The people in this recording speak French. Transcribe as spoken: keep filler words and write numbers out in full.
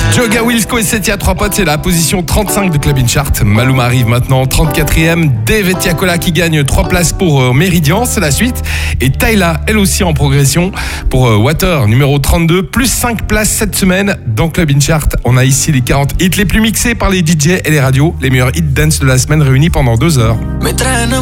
Joga Wilsco et Setia trois potes, c'est la position trente-cinq de Club In Chart. Maluma arrive maintenant trente-quatrième. Dave Etiakola qui gagne trois places pour euh, Méridian, c'est la suite. Et Tyla, elle aussi en progression pour euh, Water, numéro trente-deux, plus cinq places cette semaine dans Club In Chart. On a ici les quarante hits les plus mixés par les D J et les radios, les meilleurs hits dance de la semaine réunis pendant deux heures.